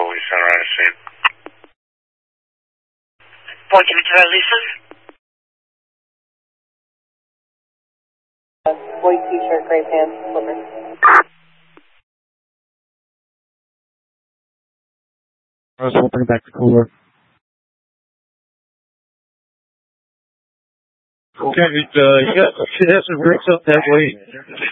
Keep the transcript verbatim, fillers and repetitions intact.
we sent around the scene. Point to Victoria, Lisa. Uh, white t-shirt, gray pants, slippers. I was hoping back to cooler. Okay, uh, you got, she has some bricks up that way.